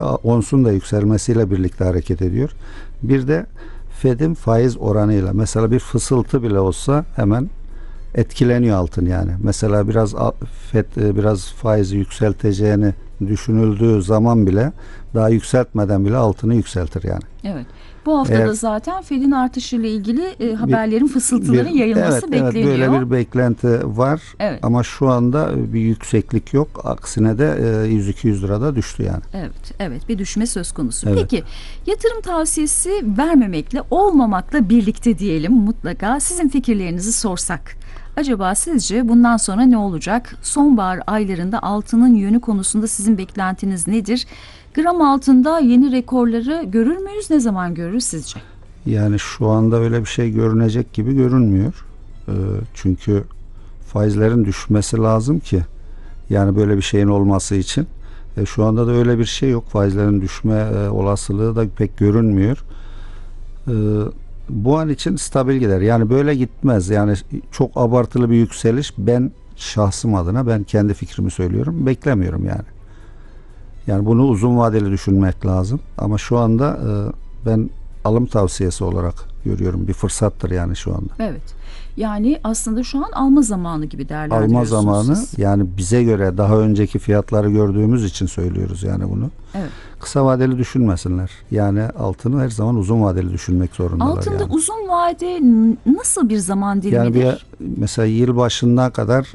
Onsun da yükselmesiyle birlikte hareket ediyor. Bir de Fed'in faiz oranıyla, mesela bir fısıltı bile olsa hemen etkileniyor altın yani. Mesela Fed biraz faizi yükselteceğini düşünüldüğü zaman bile, daha yükseltmeden bile altını yükseltir yani. Evet. Bu hafta Eğer da zaten Fed'in artışıyla ilgili haberlerin, fısıltıların yayılması bekleniyor. Böyle bir beklenti var. Evet. Ama şu anda bir yükseklik yok. Aksine de 100-200 lirada düştü yani. Evet, bir düşme söz konusu. Evet. Peki yatırım tavsiyesi vermemekle, olmamakla birlikte diyelim mutlaka, sizin fikirlerinizi sorsak. Acaba sizce bundan sonra ne olacak? Sonbahar aylarında altının yönü konusunda sizin beklentiniz nedir? Gram altında yeni rekorları görür müyüz? Ne zaman görürüz sizce? Yani şu anda öyle bir şey görünecek gibi görünmüyor. Çünkü faizlerin düşmesi lazım ki, yani böyle bir şeyin olması için. Şu anda da öyle bir şey yok. Faizlerin düşme olasılığı da pek görünmüyor. Bu an için stabil gider. Yani böyle gitmez. Yani çok abartılı bir yükseliş, ben şahsım adına, ben kendi fikrimi söylüyorum, beklemiyorum yani. Yani bunu uzun vadeli düşünmek lazım. Ama şu anda ben alım tavsiyesi olarak görüyorum. Bir fırsattır yani şu anda. Evet. Yani aslında şu an alma zamanı gibi değerlendiriyorsunuz. Alma zamanı siz. yani, bize göre daha önceki fiyatları gördüğümüz için söylüyoruz yani bunu. Evet. Kısa vadeli düşünmesinler. Yani altını her zaman uzun vadeli düşünmek zorundalar. Altında yani. uzun vade nasıl bir zaman dilimidir? Yani mesela yıl başına kadar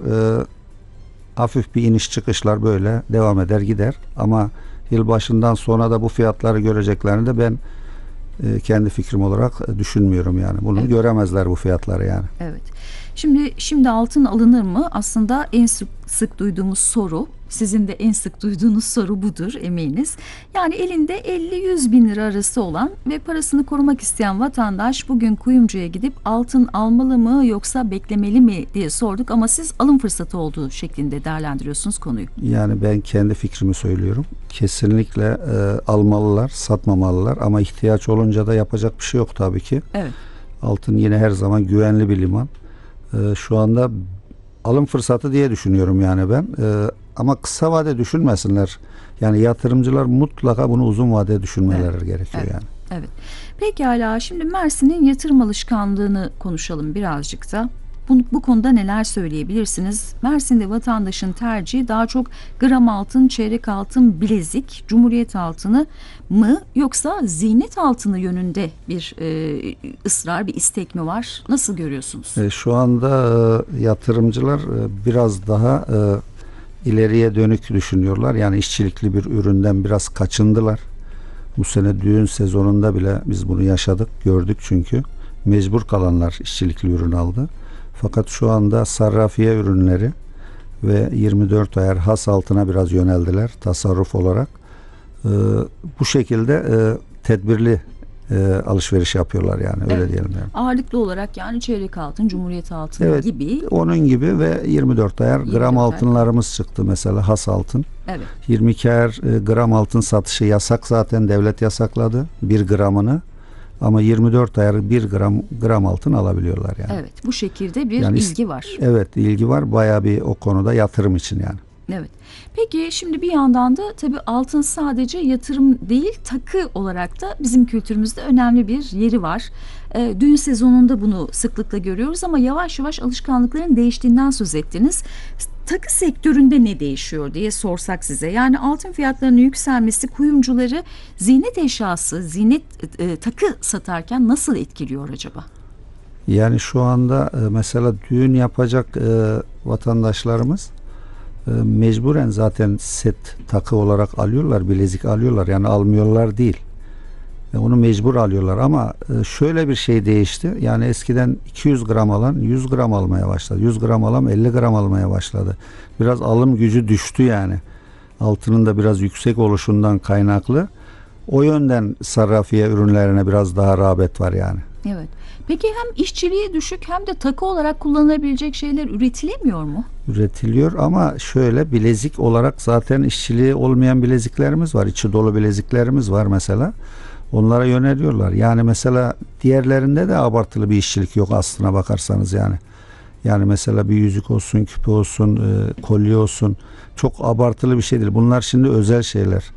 hafif bir iniş çıkışlar böyle devam eder gider. Ama yıl başından sonra da bu fiyatları göreceklerini de ben kendi fikrim olarak düşünmüyorum yani. Bunu göremezler bu fiyatları yani. Evet. Şimdi altın alınır mı? Aslında en sık duyduğumuz soru, sizin de en sık duyduğunuz soru budur eminiz. Yani elinde 50-100 bin lira arası olan ve parasını korumak isteyen vatandaş bugün kuyumcuya gidip altın almalı mı yoksa beklemeli mi diye sorduk, ama siz alım fırsatı olduğu şeklinde değerlendiriyorsunuz konuyu. Yani ben kendi fikrimi söylüyorum. Kesinlikle almalılar, satmamalılar, ama ihtiyaç olunca da yapacak bir şey yok tabii ki. Evet. Altın yine her zaman güvenli bir liman. Şu anda alım fırsatı diye düşünüyorum yani ben. Ama kısa vade düşünmesinler. Yani yatırımcılar mutlaka bunu uzun vade düşünmeleri gerekiyor yani. Evet. Pekala, şimdi Mersin'in yatırım alışkanlığını konuşalım birazcık da. Bu konuda neler söyleyebilirsiniz? Mersin'de vatandaşın tercihi daha çok gram altın, çeyrek altın, bilezik, cumhuriyet altını mı, yoksa ziynet altını yönünde bir ısrar, bir istek mi var? Nasıl görüyorsunuz? Şu anda yatırımcılar biraz daha ileriye dönük düşünüyorlar. Yani işçilikli bir üründen biraz kaçındılar. Bu sene düğün sezonunda bile biz bunu yaşadık, gördük çünkü. Mecbur kalanlar işçilikli ürün aldı. Fakat şu anda sarrafiye ürünleri ve 24 ayar has altına biraz yöneldiler tasarruf olarak. Bu şekilde tedbirli alışveriş yapıyorlar yani, öyle diyelim yani. Ağırlıklı olarak yani çeyrek altın, cumhuriyet altını gibi. Onun gibi ve 24 ayar gram altınlarımız çıktı mesela, has altın. Evet. 22 ayar gram altın satışı yasak, zaten devlet yasakladı 1 gramını. Ama 24 ayar 1 gram altın alabiliyorlar yani. Evet, bu şekilde bir ilgi var. Evet, ilgi var. Bayağı bir o konuda yatırım için yani. Evet. Peki şimdi bir yandan da tabii altın sadece yatırım değil, takı olarak da bizim kültürümüzde önemli bir yeri var. Düğün sezonunda bunu sıklıkla görüyoruz ama yavaş yavaş alışkanlıkların değiştiğinden söz ettiniz. Takı sektöründe ne değişiyor diye sorsak size. Yani altın fiyatlarının yükselmesi kuyumcuları ziynet eşyası, takı satarken nasıl etkiliyor acaba? Yani şu anda mesela düğün yapacak vatandaşlarımız mecburen zaten set takı olarak alıyorlar, bilezik alıyorlar. Yani almıyorlar değil. Onu mecbur alıyorlar ama şöyle bir şey değişti. Yani eskiden 200 gram alan 100 gram almaya başladı. 100 gram alan 50 gram almaya başladı. Biraz alım gücü düştü yani. Altının da biraz yüksek oluşundan kaynaklı. O yönden sarrafiye ürünlerine biraz daha rağbet var yani. Evet. Peki hem işçiliği düşük hem de takı olarak kullanılabilecek şeyler üretilemiyor mu? Üretiliyor ama şöyle, bilezik olarak zaten işçiliği olmayan bileziklerimiz var. İçi dolu bileziklerimiz var mesela. Onlara yöneliyorlar. Yani mesela diğerlerinde de abartılı bir işçilik yok aslına bakarsanız yani. Yani mesela bir yüzük olsun, küpe olsun, kolye olsun, çok abartılı bir şey değil. Bunlar şimdi özel şeyler.